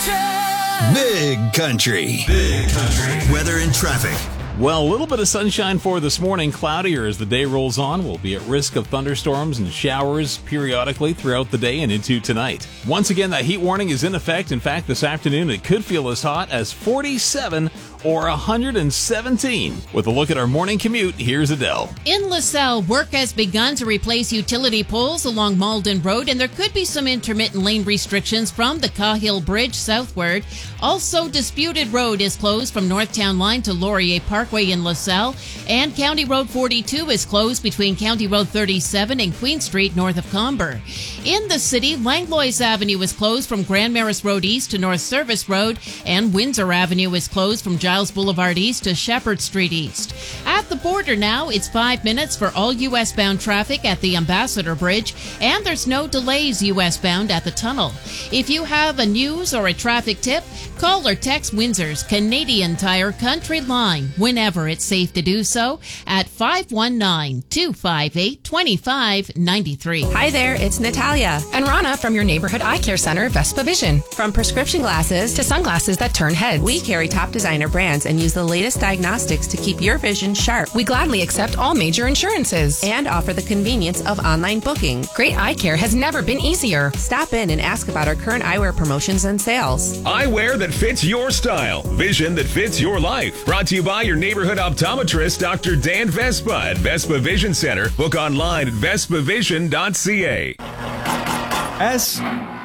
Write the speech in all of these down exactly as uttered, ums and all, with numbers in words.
Country. Big Country. Big Country. Weather and traffic. Well, a little bit of sunshine for this morning. Cloudier as the day rolls on. We'll be at risk of thunderstorms and showers periodically throughout the day and into tonight. Once again, that heat warning is in effect. In fact, this afternoon it could feel as hot as forty-seven or one hundred seventeen. With a look at our morning commute, here's Adele. In LaSalle, work has begun to replace utility poles along Malden Road, and there could be some intermittent lane restrictions from the Cahill Bridge southward. Also, Disputed Road is closed from Northtown Line to Laurier Parkway in LaSalle, and County Road forty-two is closed between County Road thirty-seven and Queen Street north of Comber. In the city, Langlois Avenue is closed from Grand Maris Road East to North Service Road, and Windsor Avenue is closed from Giles Boulevard East to Shepherd Street East. At the border now, it's five minutes for all U S bound traffic at the Ambassador Bridge, and there's no delays U S bound at the tunnel. If you have a news or a traffic tip, call or text Windsor's Canadian Tire Country Line whenever it's safe to do so at five one nine, two five eight, two five nine three. Hi there, it's Natalia and Rana from your neighborhood eye care center, Vespa Vision. From prescription glasses to sunglasses that turn heads, we carry top designer brands and use the latest diagnostics to keep your vision sharp. We gladly accept all major insurances and offer the convenience of online booking. Great eye care has never been easier. Stop in and ask about our current eyewear promotions and sales. Eyewear that fits your style. Vision that fits your life. Brought to you by your neighborhood optometrist, Doctor Dan Vespa at Vespa Vision Center. Book online at vespa vision dot c a. S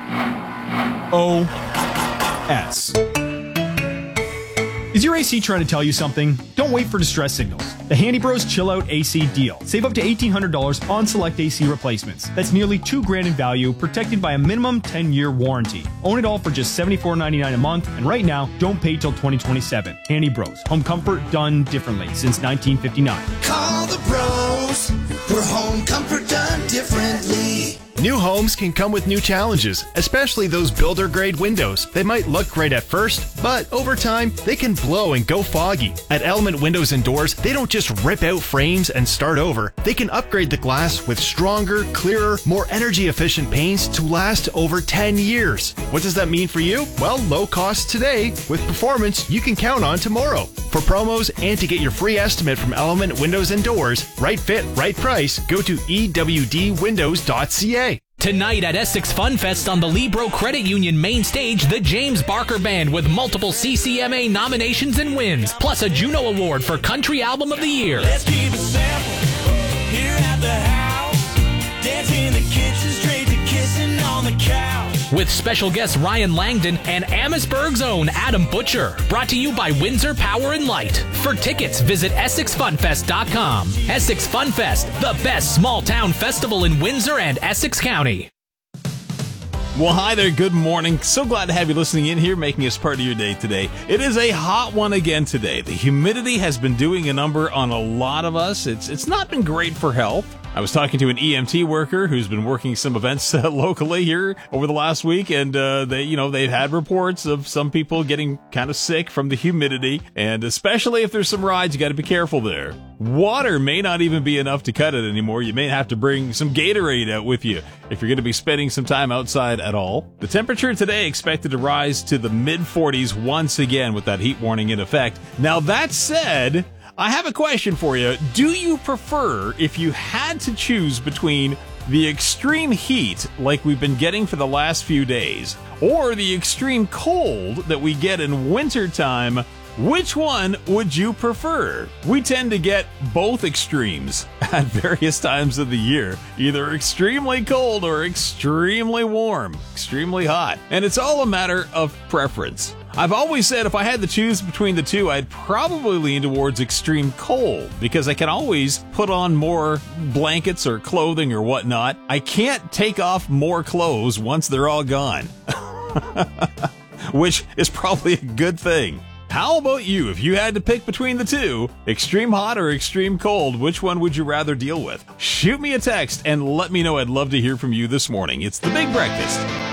O S. Is your A C trying to tell you something? Don't wait for distress signals. The Handy Bros Chill Out A C deal. Save up to eighteen hundred dollars on select A C replacements. That's nearly two grand in value, protected by a minimum ten year warranty. Own it all for just seventy-four ninety-nine a month, and right now, don't pay till twenty twenty-seven. Handy Bros. Home comfort done differently since nineteen fifty-nine. Call the pros for home comfort done differently. New homes can come with new challenges, especially those builder-grade windows. They might look great at first, but over time, they can blow and go foggy. At Element Windows and Doors, they don't just rip out frames and start over. They can upgrade the glass with stronger, clearer, more energy-efficient paints to last over ten years. What does that mean for you? Well, low cost today with performance you can count on tomorrow. For promos and to get your free estimate from Element Windows and Doors, right fit, right price, go to e w d windows dot c a. Tonight at Essex Fun Fest on the Libro Credit Union main stage, the James Barker Band with multiple C C M A nominations and wins, plus a Juno Award for Country Album of the Year. Let's keep it simple here at the house. Dance in the kitchen, straight to kissing on the couch. With special guests Ryan Langdon and Amherstburg's own Adam Butcher. Brought to you by Windsor Power and Light. For tickets, visit essex fun fest dot com. Essex Fun Fest, the best small town festival in Windsor and Essex County. Well, hi there. Good morning. So glad to have you listening in here, making us part of your day today. It is a hot one again today. The humidity has been doing a number on a lot of us. It's it's not been great for health. I was talking to an E M T worker who's been working some events uh, locally here over the last week, and uh, they, you know, they've had reports of some people getting kind of sick from the humidity, and especially if there's some rides, you got to be careful there. Water may not even be enough to cut it anymore. You may have to bring some Gatorade out with you if you're going to be spending some time outside at all. The temperature today expected to rise to the mid forties once again with that heat warning in effect. Now, that said, I have a question for you. Do you prefer, if you had to choose between the extreme heat like we've been getting for the last few days or the extreme cold that we get in wintertime, which one would you prefer? We tend to get both extremes at various times of the year, either extremely cold or extremely warm, extremely hot. And it's all a matter of preference. I've always said if I had to choose between the two, I'd probably lean towards extreme cold because I can always put on more blankets or clothing or whatnot. I can't take off more clothes once they're all gone, which is probably a good thing. How about you? If you had to pick between the two, extreme hot or extreme cold, which one would you rather deal with? Shoot me a text and let me know. I'd love to hear from you this morning. It's The Big Breakfast